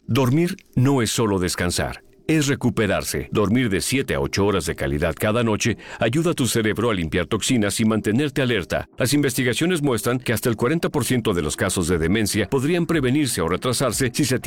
Dormir no es solo descansar, es recuperarse. Dormir de 7 a 8 horas de calidad cada noche ayuda a tu cerebro a limpiar toxinas y mantenerte alerta. Las investigaciones muestran que hasta el 40% de los casos de demencia podrían prevenirse o retrasarse si se